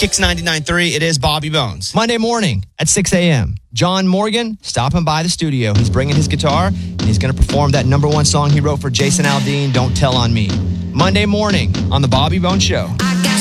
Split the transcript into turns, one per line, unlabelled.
Kicks 99.3, it is Bobby Bones.
Monday morning at 6 a.m., John Morgan stopping by the studio. He's bringing his guitar, and he's going to perform that number one song he wrote for Jason Aldean, Don't Tell on Me. Monday morning on The Bobby Bones Show.
I got